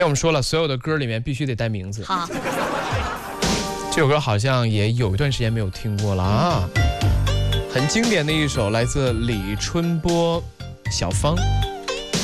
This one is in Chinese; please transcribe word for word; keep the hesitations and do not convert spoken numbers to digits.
我们说了，所有的歌里面必须得带名字。 好， 这首歌好像也有一段时间没有听过了啊，很经典的一首，来自李春波、小芳。